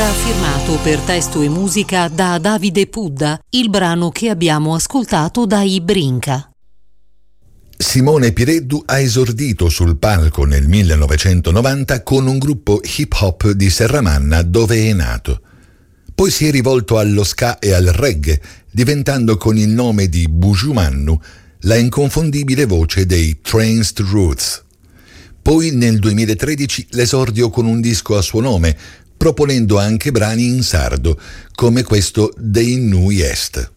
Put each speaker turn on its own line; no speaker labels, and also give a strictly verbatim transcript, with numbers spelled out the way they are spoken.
Era firmato per testo e musica da Davide Pudda, il brano che abbiamo ascoltato dai Brinca.
Simone Pireddu ha esordito sul palco nel millenovecentonovanta con un gruppo hip hop di Serramanna, dove è nato. Poi si è rivolto allo ska e al reggae, diventando con il nome di Buju Mannu la inconfondibile voce dei Tranced Roots. Poi nel duemilatredici l'esordio con un disco a suo nome, proponendo anche brani in sardo, come questo Dei Nu Est.